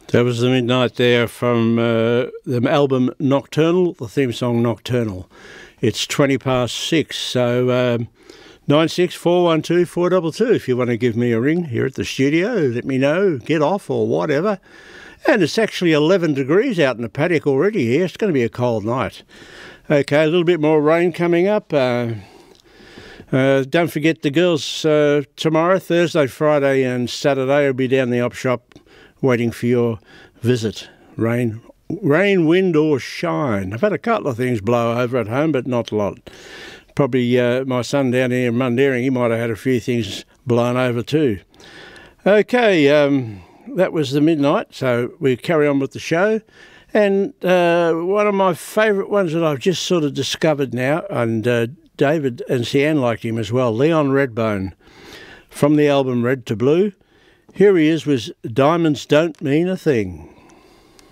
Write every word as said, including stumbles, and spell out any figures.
That was the midnight there from uh, the album Nocturnal, the theme song Nocturnal. It's twenty past six, so um, nine six four one two four two two if you want to give me a ring here at the studio. Let me know, get off or whatever. And it's actually eleven degrees out in the paddock already here. It's going to be a cold night. Okay, a little bit more rain coming up. Uh, uh, don't forget the girls uh, tomorrow, Thursday, Friday and Saturday will be down the op shop waiting for your visit. Rain, rain, wind or shine. I've had a couple of things blow over at home, but not a lot. Probably uh, my son down here in Mundaring, he might have had a few things blown over too. Okay, um, that was the midnight, so we carry on with the show. And uh, one of my favourite ones that I've just sort of discovered now, and uh, David and Sian liked him as well, Leon Redbone, from the album Red to Blue. Here he is with Diamonds Don't Mean a Thing.